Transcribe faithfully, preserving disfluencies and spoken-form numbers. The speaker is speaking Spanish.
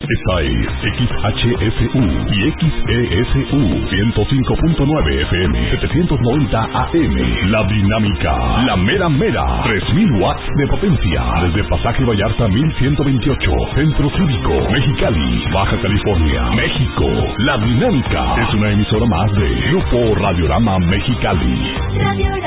Esta es X H F U y X E S U ciento cinco punto nueve F M, setecientos noventa A M. La dinámica, la mera mera, tres mil watts de potencia. Desde Pasaje Vallarta mil ciento veintiocho, Centro Cívico, Mexicali, Baja California, México. La dinámica es una emisora más de Grupo Radiorama Mexicali. Radiorama.